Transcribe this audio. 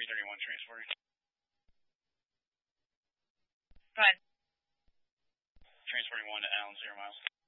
331 transporting. Go ahead. Transporting 1 to Allen, 0 miles.